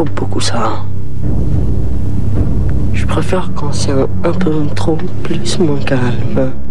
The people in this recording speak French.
trop beaucoup ça. Je préfère quand c'est un peu trop plus moins calme.